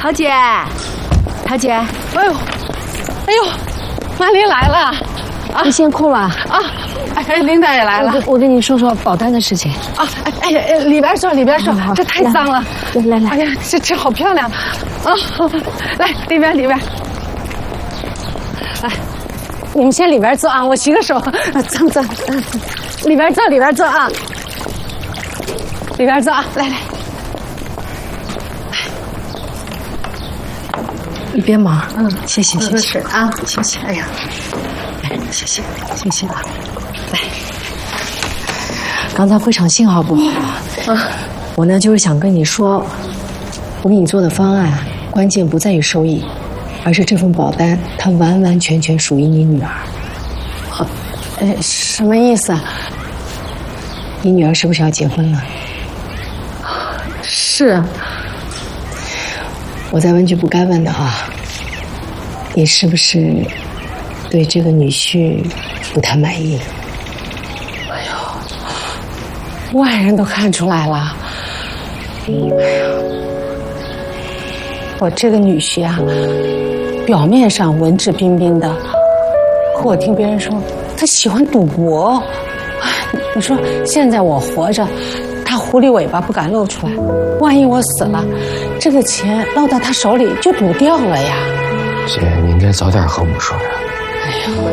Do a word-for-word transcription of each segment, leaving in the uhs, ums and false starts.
桃姐，桃姐，哎呦，哎呦，曼琳来了， 啊，你先哭了啊！哎，琳达也来了， 我, 我跟你说说保单的事情啊！哎哎哎，里边说里边说，这太脏了。 来来来， 哎呀，这这好漂亮啊！来里边里边，来，你们先里边坐啊，我洗个手，脏脏，里边坐里边坐啊，里边坐啊，来来。 你别忙，嗯，谢谢谢谢啊， 谢谢，哎呀，哎，谢谢谢谢啊，来，刚才会场信号不好啊，我呢就是想跟你说，我给你做的方案，关键不在于收益，而是这份保单它完完全全属于你女儿。 好，呃，什么意思啊？ 你女儿是不是要结婚了？ 是。 我再问句不该问的啊，你是不是对这个女婿不太满意？ 哎呦，外人都看出来了。哎呀，我这个女婿啊，表面上文质彬彬的，可我听别人说他喜欢赌博。你说现在我活着。 他狐狸尾巴不敢露出来，万一我死了，这个钱落到他手里就赌掉了呀。 姐，你应该早点和我们说呀。 哎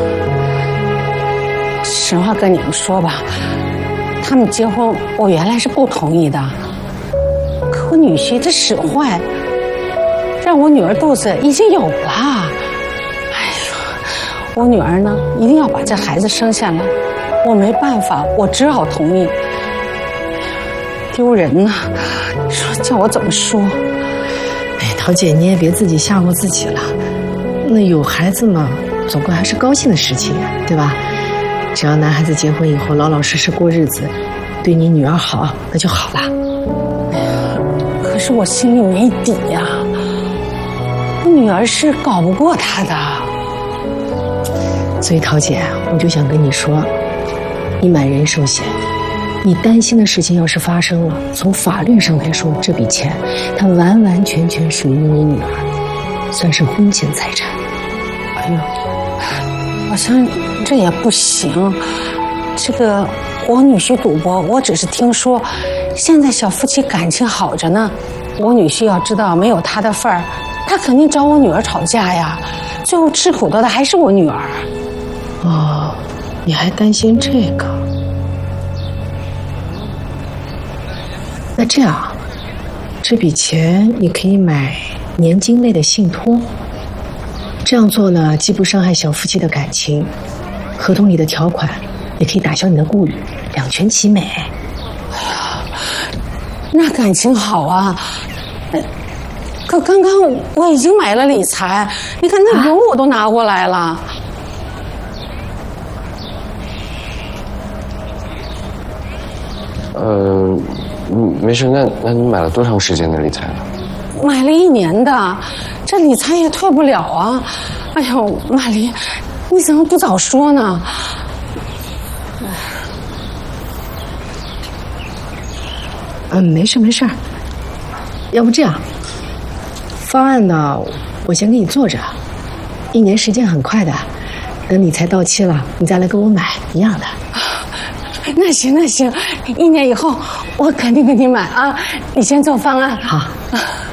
呀，实话跟你们说吧，他们结婚我原来是不同意的，可我女婿他使坏，让我女儿肚子已经有了。哎呀，我女儿呢一定要把这孩子生下来，我没办法，我只好同意。 丢人呐！你说叫我怎么说？ 哎，桃姐，你也别自己吓唬自己了。那有孩子嘛，总归还是高兴的事情，对吧？只要男孩子结婚以后老老实实过日子，对你女儿好，那就好了。 哎呀，可是我心里没底呀、啊，我女儿是搞不过他的。 所以，桃姐，我就想跟你说，你买人寿险。 你担心的事情要是发生了，从法律上来说，这笔钱它完完全全属于你女儿，算是婚前财产。 哎呦，好像这也不行。这个我女婿赌博，我只是听说，现在小夫妻感情好着呢。我女婿要知道没有他的份儿，他肯定找我女儿吵架呀。最后吃苦头的还是我女儿。 哦，你还担心这个？ 那这样，这笔钱你可以买年金类的信托。这样做呢，既不伤害小夫妻的感情，合同里的条款也可以打消你的顾虑，两全其美。 哎呀，那感情好啊！可刚刚我已经买了理财，你看那油我都拿过来了。 呃。 嗯，没事。那那你买了多长时间的理财呢？ 买了一年的，这理财也退不了啊！哎呦，玛丽，你怎么不早说呢？ 嗯，没事没事。要不这样，方案呢，我先给你做着，一年时间很快的，等理财到期了，你再来给我买一样的。 那行那行，一年以后我肯定给你买啊！你先做方案。 好。